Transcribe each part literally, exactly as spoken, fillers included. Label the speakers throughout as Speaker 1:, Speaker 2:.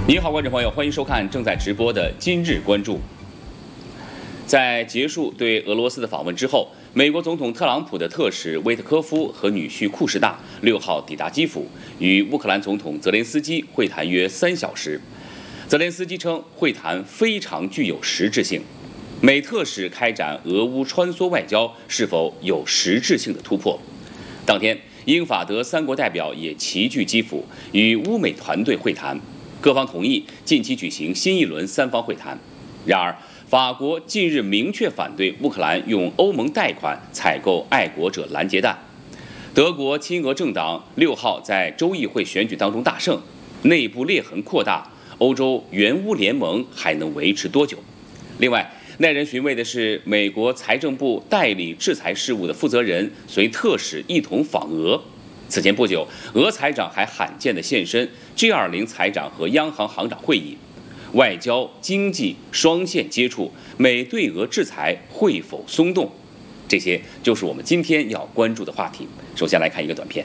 Speaker 1: 您好，观众朋友，欢迎收看正在直播的《今日关注》。在结束对俄罗斯的访问之后，美国总统特朗普的特使威特科夫和女婿库什纳六号抵达基辅，与乌克兰总统泽连斯基会谈约三小时。泽连斯基称，会谈非常具有实质性。美特使开展俄乌穿梭外交是否有实质性的突破？当天，英法德三国代表也齐聚基辅，与乌美团队会谈。各方同意近期举行新一轮三方会谈。然而，法国近日明确反对乌克兰用欧盟贷款采购爱国者拦截弹。德国亲俄政党六号在州议会选举当中大胜，内部裂痕扩大，欧洲援乌联盟还能维持多久？另外，耐人寻味的是，美国财政部代理制裁事务的负责人随特使一同访俄。此前不久，俄财长还罕见地现身 G 二十 财长和央行行长会议，外交、经济双线接触，美对俄制裁会否松动？这些就是我们今天要关注的话题。首先来看一个短片。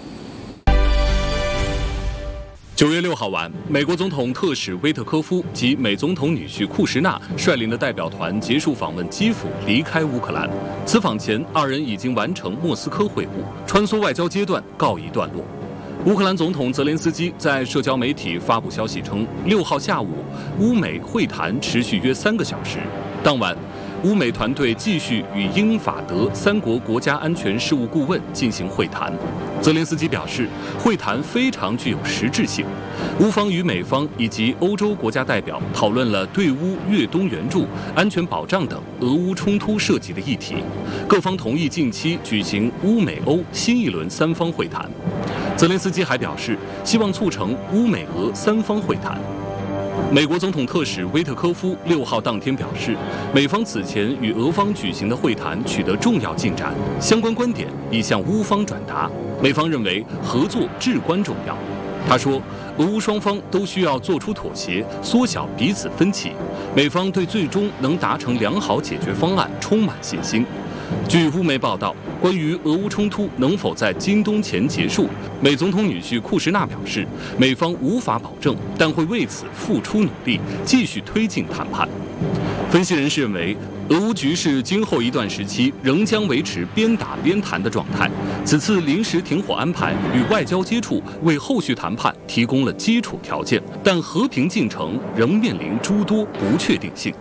Speaker 2: 九月六号晚，美国总统特使威特科夫及美总统女婿库什纳率领的代表团结束访问基辅，离开乌克兰。此访前，二人已经完成莫斯科会晤，穿梭外交阶段告一段落。乌克兰总统泽连斯基在社交媒体发布消息称，六号下午，乌美会谈持续约三个小时。当晚，乌美团队继续与英法德三国国家安全事务顾问进行会谈。泽连斯基表示，会谈非常具有实质性。乌方与美方以及欧洲国家代表讨论了对乌越冬援助、安全保障等俄乌冲突涉及的议题。各方同意近期举行乌美欧新一轮三方会谈。泽连斯基还表示，希望促成乌美俄三方会谈。美国总统特使威特科夫六号当天表示，美方此前与俄方举行的会谈取得重要进展，相关观点已向乌方转达。美方认为合作至关重要。他说，俄乌双方都需要做出妥协，缩小彼此分歧。美方对最终能达成良好解决方案充满信心。据乌媒报道，关于俄乌冲突能否在今冬前结束，美总统女婿库什纳表示，美方无法保证，但会为此付出努力，继续推进谈判。分析人士认为，俄乌局势今后一段时期仍将维持边打边谈的状态。此次临时停火安排与外交接触为后续谈判提供了基础条件，但和平进程仍面临诸多不确定性。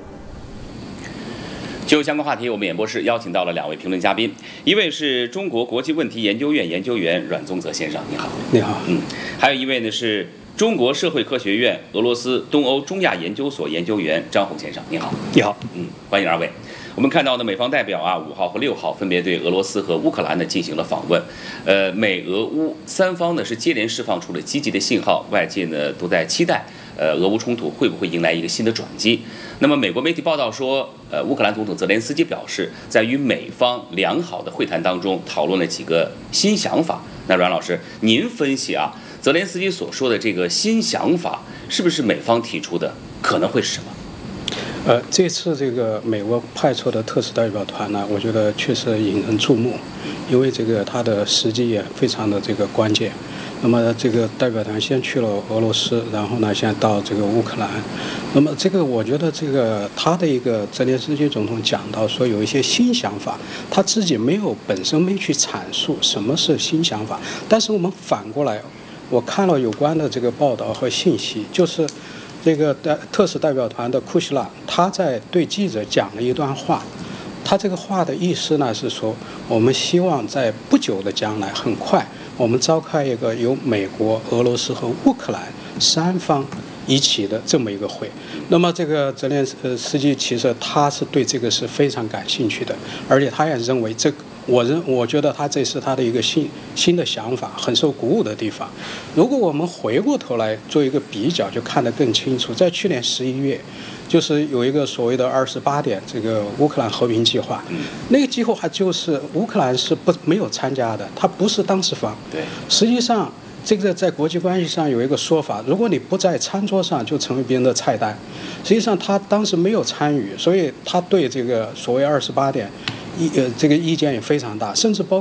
Speaker 1: 就相关话题，我们演播室邀请到了两位评论嘉宾，一位是中国国际问题研究院研究员阮宗泽先生，你好。
Speaker 3: 你好。
Speaker 1: 嗯，还有一位呢是中国社会科学院俄罗斯东欧中亚研究所研究员张红先生，你好。
Speaker 3: 你好。
Speaker 1: 嗯，欢迎二位。我们看到呢，美方代表啊，五号和六号分别对俄罗斯和乌克兰呢进行了访问，呃，美俄乌三方呢是接连释放出了积极的信号，外界呢都在期待，呃，俄乌冲突会不会迎来一个新的转机？那么，美国媒体报道说，呃，乌克兰总统泽连斯基表示，在与美方良好的会谈当中，讨论了几个新想法。那阮老师，您分析啊，泽连斯基所说的这个新想法，是不是美方提出的？可能会是什么？
Speaker 3: 呃，这次这个美国派出的特使代表团呢，我觉得确实引人注目，因为这个它的时机也非常的这个关键。那么这个代表团先去了俄罗斯，然后呢，现在到这个乌克兰。那么这个我觉得这个他的一个泽连斯基总统讲到说有一些新想法，他自己没有本身没去阐述什么是新想法，但是我们反过来，我看了有关的这个报道和信息，就是这个代特使代表团的库什纳他在对记者讲了一段话。他这个话的意思呢是说，我们希望在不久的将来，很快我们召开一个由美国、俄罗斯和乌克兰三方一起的这么一个会。那么这个泽连斯基其实他是对这个是非常感兴趣的，而且他也认为这个。我认我觉得他这是他的一个新新的想法，很受鼓舞的地方。如果我们回过头来做一个比较，就看得更清楚。在去年十一月，就是有一个所谓的二十八点这个乌克兰和平计划，那个计划就是乌克兰是不没有参加的，它不是当事方。
Speaker 1: 对，
Speaker 3: 实际上这个在国际关系上有一个说法，如果你不在餐桌上，就成为别人的菜单。实际上他当时没有参与，所以他对这个所谓二十八点。意呃这个意见也非常大，甚至包括